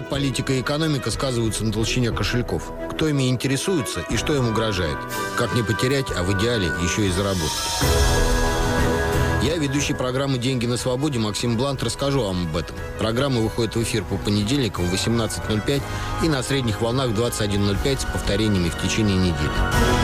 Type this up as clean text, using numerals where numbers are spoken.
политика и экономика сказываются на толщине кошельков. Кто ими интересуется и что им угрожает. Как не потерять, а в идеале еще и заработать. Я, ведущий программы «Деньги на свободе» Максим Блант, расскажу вам об этом. Программа выходит в эфир по понедельникам в 18:05 и на средних волнах в 21:05 с повторениями в течение недели.